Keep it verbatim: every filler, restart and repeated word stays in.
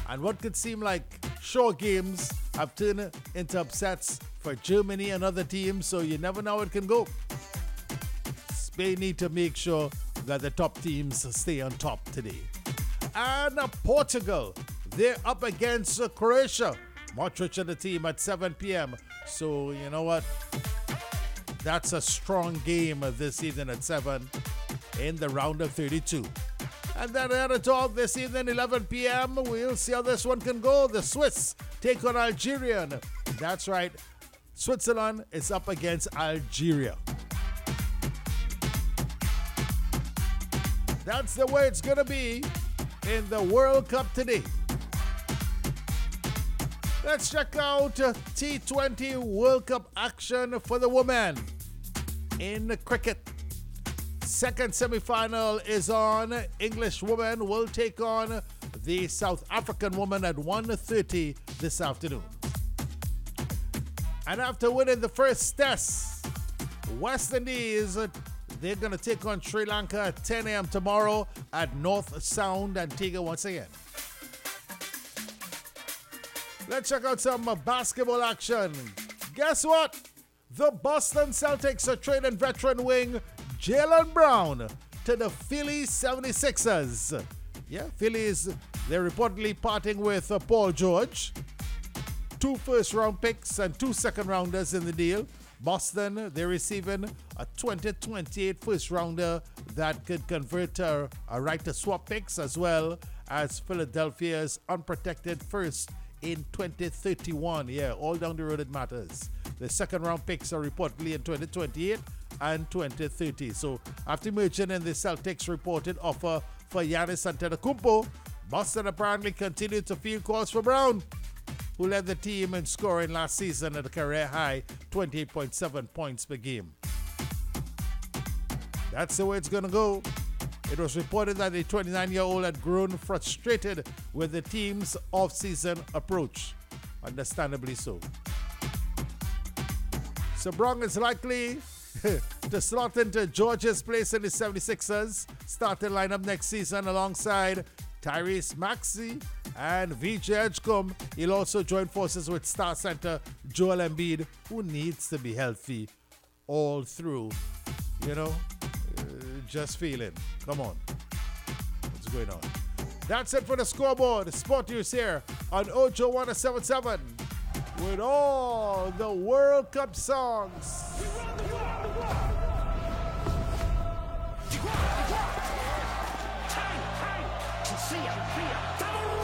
And what could seem like short games have turned into upsets for Germany and other teams, so you never know how it can go. Spain need to make sure that the top teams stay on top today. And uh, Portugal, they're up against uh, Croatia. Modric and the team at seven p.m. So, you know what? That's a strong game this evening at seven in the round of thirty-two. And then at the talk this evening, eleven p.m., we'll see how this one can go. The Swiss take on Algeria. That's right. Switzerland is up against Algeria. That's the way it's going to be in the World Cup today. Let's check out T twenty World Cup action for the women in cricket. Second semi-final is on. English women will take on the South African woman at one thirty this afternoon. And after winning the first test, West Indies, they're going to take on Sri Lanka at ten a.m. tomorrow at North Sound, Antigua once again. Let's check out some basketball action. Guess what? The Boston Celtics are trading veteran wing Jaylen Brown to the Philly seventy-sixers. Yeah, Phillies, they're reportedly parting with uh, Paul George. Two first-round picks and two second-rounders in the deal. Boston, they're receiving a twenty twenty-eight first-rounder that could convert to a right to swap picks, as well as Philadelphia's unprotected first in twenty thirty-one. Yeah, all down the road it matters. The second-round picks are reportedly in twenty twenty-eight and twenty thirty. So after merging in the Celtics reported offer for Giannis Antetokounmpo, Boston apparently continued to field calls for Brown, who led the team in scoring last season at a career-high twenty-eight point seven points per game. That's the way it's going to go. It was reported that the twenty-nine-year-old had grown frustrated with the team's off-season approach. Understandably so. So Brown is likely to slot into George's place in the seventy-sixers starting lineup next season alongside Tyrese Maxey and V J Edgecombe. He'll also join forces with star center Joel Embiid, who needs to be healthy all through. You know, uh, just feeling. Come on. What's going on? That's it for the scoreboard. Sport News here on Ojo one oh seven point seven with all the World Cup songs. See ya, see ya.